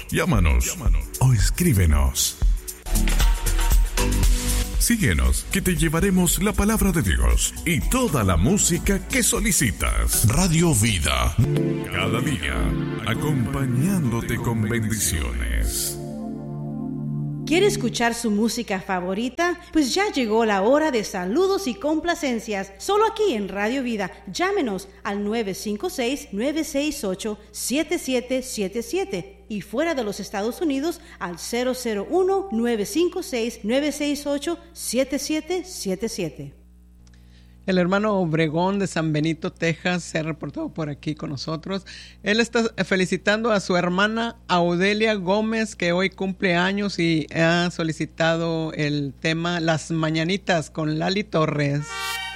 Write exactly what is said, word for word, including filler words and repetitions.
Llámanos, Llámanos. o escríbenos. Síguenos, que te llevaremos la palabra de Dios y toda la música que solicitas. Radio Vida, cada día, acompañándote con bendiciones. ¿Quiere escuchar su música favorita? Pues ya llegó la hora de saludos y complacencias. Solo aquí en Radio Vida. Llámenos al nueve cinco seis, nueve seis ocho, siete siete siete siete y fuera de los Estados Unidos al cero cero uno, nueve cinco seis, nueve seis ocho, siete siete siete siete. El hermano Obregón de San Benito, Texas, se ha reportado por aquí con nosotros. Él está felicitando a su hermana Audelia Gómez, que hoy cumple años, y ha solicitado el tema Las Mañanitas con Lali Torres.